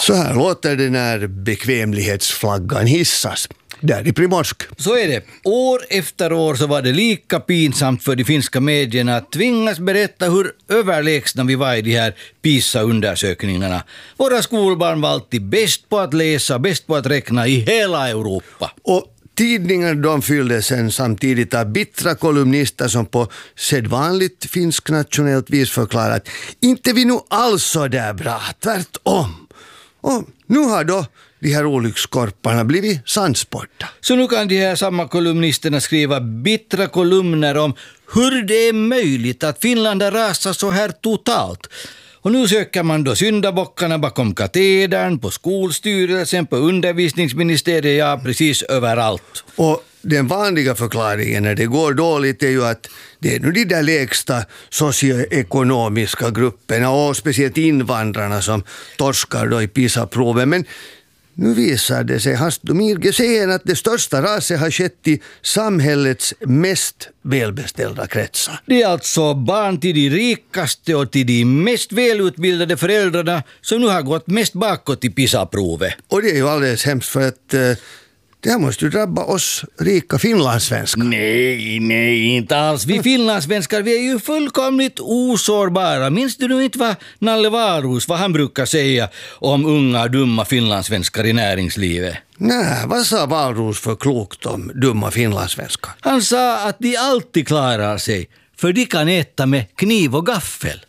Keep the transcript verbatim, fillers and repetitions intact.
Så här låter det när bekvämlighetsflaggan hissas. Där i Primorsk. Så är det. År efter år så var det lika pinsamt för de finska medierna att tvingas berätta hur överlägsna vi var i de här PISA-undersökningarna. Våra skolbarn var alltid bäst på att läsa, bäst på att räkna i hela Europa. Och tidningar de fyllde sen samtidigt av bittra kolumnister som på sedvanligt finsk nationellt vis förklarat inte vi nu alls så där bra, tvärtom. Och nu har då de här olyckskorparna blivit sandsporta. Så nu kan de här samma kolumnisterna skriva bittra kolumner om hur det är möjligt att Finland har rasat så här totalt. Och nu söker man då syndabockarna bakom katedern, på skolstyrelsen, på undervisningsministeriet, ja precis överallt. Och den vanliga förklaringen när det går dåligt är ju att det är nu de där lägsta socioekonomiska grupperna och speciellt invandrarna som torskar då i PISA-proven. Men nu visar det sig Hastomir Gesehen att det största raset har skett i samhällets mest välbeställda kretsar. Det är alltså barn till de rikaste och till de mest välutbildade föräldrarna som nu har gått mest bakåt i PISA-provet. Och det är ju alldeles hemskt för att eh, det här måste ju drabba oss rika finlandssvenskar. Nej, nej, inte alls. Vi finlandssvenskar, vi är ju fullkomligt osårbara. Minns du nu inte vad Nalle Varus, vad han brukar säga om unga dumma finlandssvenskar i näringslivet? Nej, vad sa Valros för klokt om dumma finlandssvenskar? Han sa att de alltid klarar sig, för de kan äta med kniv och gaffel.